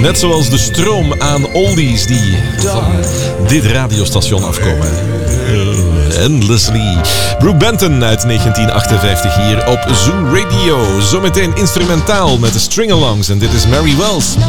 Net zoals de stroom aan oldies die van dit radiostation afkomen. Endlessly. Brooke Benton uit 1958 hier op Zoo Radio. Zometeen instrumentaal met de String-alongs. En dit is Mary Wells.